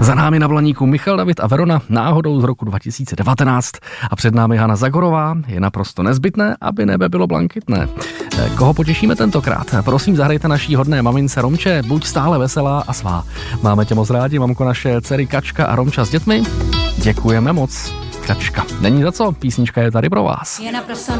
Za námi na Blaníku Michal David a Verona náhodou z roku 2019 a před námi Hana Zagorová. Je naprosto nezbytné, aby nebe bylo blankitné. Koho potěšíme tentokrát? Prosím, zahrajte naší hodné mamince Romče, buď stále veselá a svá. Máme tě moc rádi, mamko, naše dcery Kačka a Romča s dětmi. Děkujeme moc. Kačka. Není za co, písnička je tady pro vás. Je naprosto